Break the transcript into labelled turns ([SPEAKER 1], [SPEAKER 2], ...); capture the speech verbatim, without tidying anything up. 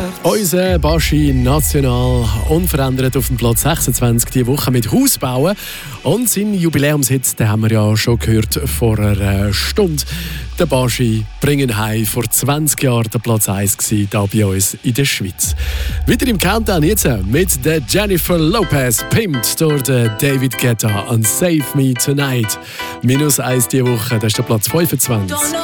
[SPEAKER 1] Unser Baschi national unverändert auf dem Platz sechsundzwanzig diese Woche mit Haus bauen. Und sein Jubiläumshit, den haben wir ja schon gehört vor einer Stunde. Der Baschi bringen heim vor zwanzig Jahren der Platz eins gewesen, hier bei uns in der Schweiz. Wieder im Countdown jetzt mit der Jennifer Lopez, pimpt durch den David Guetta und Save Me Tonight. Minus eins diese Woche, das ist der Platz fünfundzwanzig.